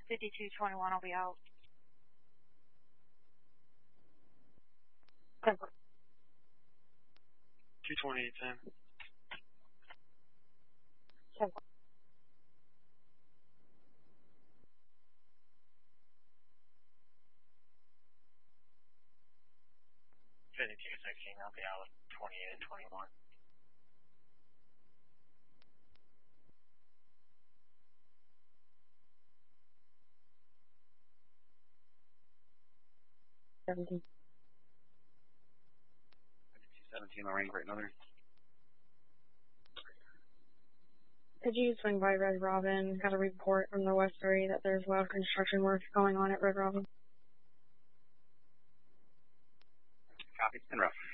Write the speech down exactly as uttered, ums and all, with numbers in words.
fifty-two twenty-one will be out. two twenty-eight ten. fifty-two sixteen, I'll be out twenty-eight and twenty-one. seventeen. fifty-two seventeen, Lorraine, Great Northern. Could you swing by Red Robin? Got a report from the West Three that there's a lot of construction work going on at Red Robin. Copy, and rough.